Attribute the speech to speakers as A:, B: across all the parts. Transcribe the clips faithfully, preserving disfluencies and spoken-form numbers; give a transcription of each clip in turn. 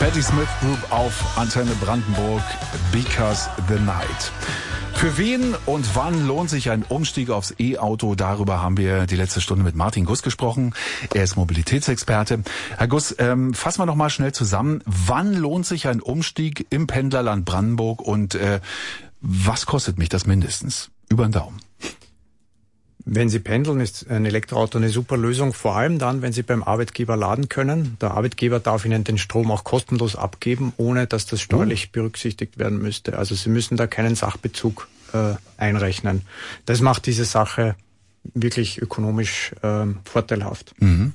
A: Patti Smith Group auf Antenne Brandenburg, Because the Night. Für wen und wann lohnt sich ein Umstieg aufs E-Auto? Darüber haben wir die letzte Stunde mit Martin Guss gesprochen. Er ist Mobilitätsexperte. Herr Guss, ähm, fassen wir noch mal schnell zusammen. Wann lohnt sich ein Umstieg im Pendlerland Brandenburg und äh, was kostet mich das mindestens? Über den Daumen.
B: Wenn Sie pendeln, ist ein Elektroauto eine super Lösung, vor allem dann, wenn Sie beim Arbeitgeber laden können. Der Arbeitgeber darf Ihnen den Strom auch kostenlos abgeben, ohne dass das steuerlich berücksichtigt werden müsste. Also Sie müssen da keinen Sachbezug äh, einrechnen. Das macht diese Sache wirklich ökonomisch äh, vorteilhaft.
A: Mhm.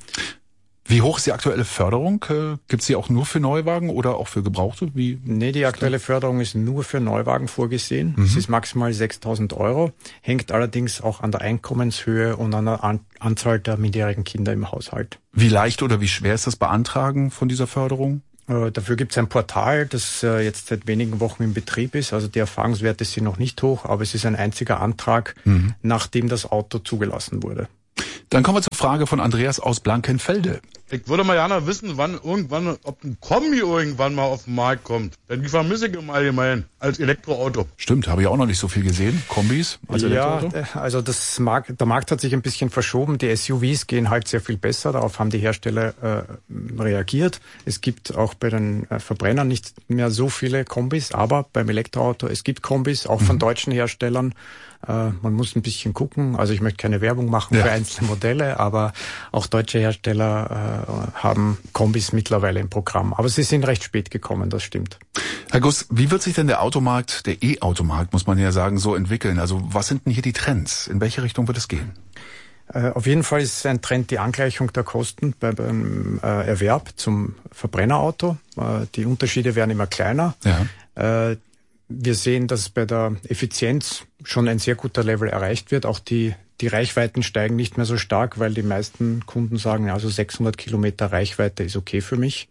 A: Wie hoch ist die aktuelle Förderung? Gibt es die auch nur für Neuwagen oder auch für Gebrauchte? Wie?
B: Nee, die aktuelle Förderung ist nur für Neuwagen vorgesehen.
A: Mhm.
B: Es ist maximal sechstausend Euro, hängt allerdings auch an der Einkommenshöhe und an der an- Anzahl der minderjährigen Kinder im Haushalt.
A: Wie leicht oder wie schwer ist das Beantragen von dieser Förderung?
B: Äh, dafür gibt es ein Portal, das äh, jetzt seit wenigen Wochen in Betrieb ist. Also die Erfahrungswerte sind noch nicht hoch, aber es ist ein einziger Antrag, mhm. nachdem das Auto zugelassen wurde.
A: Dann kommen wir zur Frage von Andreas aus Blankenfelde.
C: Ich würde mal gerne wissen, wann irgendwann, ob ein Kombi irgendwann mal auf den Markt kommt. Denn die vermisse ich im Allgemeinen als Elektroauto.
A: Stimmt, habe ich auch noch nicht so viel gesehen. Kombis als Elektroauto?
B: Ja, also das Markt, der Markt hat sich ein bisschen verschoben. Die S U Vs gehen halt sehr viel besser. Darauf haben die Hersteller äh, reagiert. Es gibt auch bei den äh, Verbrennern nicht mehr so viele Kombis, aber beim Elektroauto, es gibt Kombis, auch von mhm. deutschen Herstellern. Äh, man muss ein bisschen gucken. Also ich möchte keine Werbung machen ja. für einzelne Modelle, aber auch deutsche Hersteller äh, haben Kombis mittlerweile im Programm. Aber sie sind recht spät gekommen, das stimmt.
A: Herr Guss, wie wird sich denn der Automarkt, der E-Automarkt, muss man ja sagen, so entwickeln? Also was sind denn hier die Trends? In welche Richtung wird es gehen?
B: Äh, auf jeden Fall ist ein Trend die Angleichung der Kosten beim, beim äh, Erwerb zum Verbrennerauto. Äh, die Unterschiede werden immer kleiner. Ja. Äh, wir sehen, dass bei der Effizienz schon ein sehr guter Level erreicht wird. Auch die Die Reichweiten steigen nicht mehr so stark, weil die meisten Kunden sagen, also sechshundert Kilometer Reichweite ist okay für mich.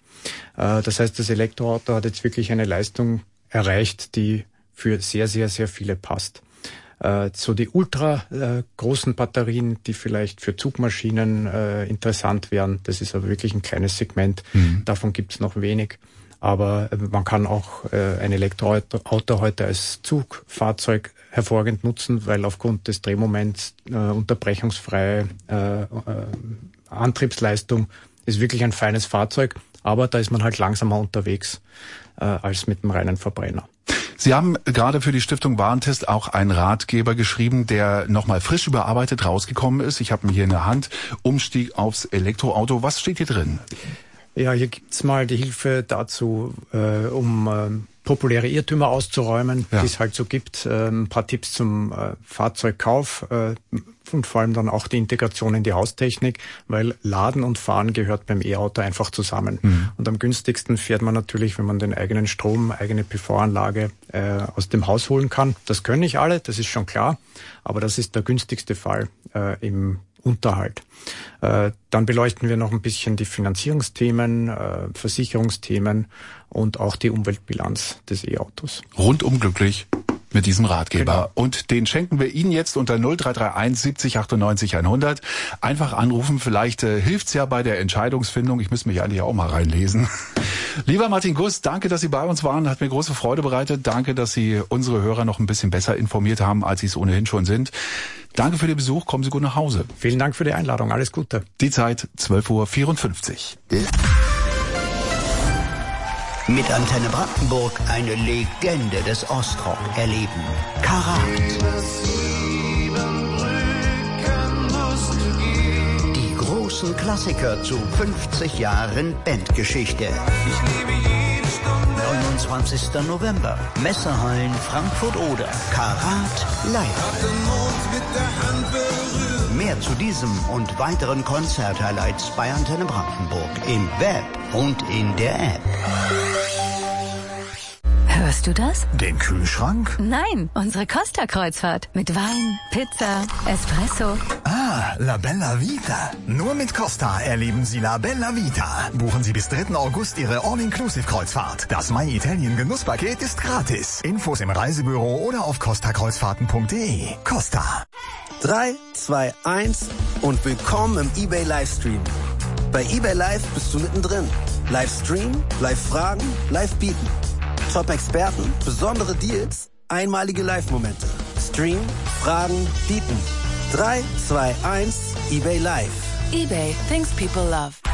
B: Das heißt, das Elektroauto hat jetzt wirklich eine Leistung erreicht, die für sehr, sehr, sehr viele passt. So die ultra großen Batterien, die vielleicht für Zugmaschinen interessant wären, das ist aber wirklich ein kleines Segment. Mhm. Davon gibt es noch wenig. Aber man kann auch äh, ein Elektroauto heute als Zugfahrzeug hervorragend nutzen, weil aufgrund des Drehmoments äh, unterbrechungsfreie äh, äh, Antriebsleistung ist wirklich ein feines Fahrzeug. Aber da ist man halt langsamer unterwegs äh, als mit dem reinen Verbrenner.
A: Sie haben gerade für die Stiftung Warentest auch einen Ratgeber geschrieben, der nochmal frisch überarbeitet rausgekommen ist. Ich habe ihn hier in der Hand. Umstieg aufs Elektroauto. Was steht hier drin?
B: Ja, hier gibt's mal die Hilfe dazu, äh, um äh, populäre Irrtümer auszuräumen, ja. die es halt so gibt. Äh, ein paar Tipps zum äh, Fahrzeugkauf äh, und vor allem dann auch die Integration in die Haustechnik, weil Laden und Fahren gehört beim E-Auto einfach zusammen. Mhm. Und am günstigsten fährt man natürlich, wenn man den eigenen Strom, eigene P V-Anlage äh, aus dem Haus holen kann. Das können nicht alle, das ist schon klar, aber das ist der günstigste Fall äh, im Unterhalt. Äh, dann beleuchten wir noch ein bisschen die Finanzierungsthemen, äh, Versicherungsthemen und auch die Umweltbilanz des E-Autos.
A: Rundum glücklich mit diesem Ratgeber. Genau. Und den schenken wir Ihnen jetzt unter null drei drei eins siebzig achtundneunzig hundert. Einfach anrufen, vielleicht äh, hilft's ja bei der Entscheidungsfindung. Ich müsste mich eigentlich auch mal reinlesen. Lieber Martin Guss, danke, dass Sie bei uns waren. Hat mir große Freude bereitet. Danke, dass Sie unsere Hörer noch ein bisschen besser informiert haben, als Sie es ohnehin schon sind. Danke für den Besuch. Kommen Sie gut nach Hause.
B: Vielen Dank für die Einladung. Alles Gute.
A: Die Zeit zwölf Uhr vierundfünfzig.
D: Mit Antenne Brandenburg eine Legende des Ostrock erleben. Karat. Die großen Klassiker zu fünfzig Jahren Bandgeschichte. neunundzwanzigster November. Messehallen Frankfurt-Oder. Karat live. Mehr zu diesem und weiteren Konzert-Highlights bei Antenne Brandenburg im Web und in der App.
E: Hörst du das?
F: Den Kühlschrank?
E: Nein, unsere Costa-Kreuzfahrt. Mit Wein, Pizza, Espresso.
F: Ah, La Bella Vita. Nur mit Costa erleben Sie La Bella Vita. Buchen Sie bis dritten August Ihre All-Inclusive-Kreuzfahrt. Das My Italien Genusspaket ist gratis. Infos im Reisebüro oder auf costa kreuzfahrten punkt de. Costa.
G: drei, zwei, eins und willkommen im eBay Livestream. Bei eBay Live bist du mittendrin. Live streamen, live fragen, live bieten. Top-Experten, besondere Deals, einmalige Live-Momente. Stream, fragen, bieten. drei, zwei, eins, eBay Live.
E: eBay, things people love.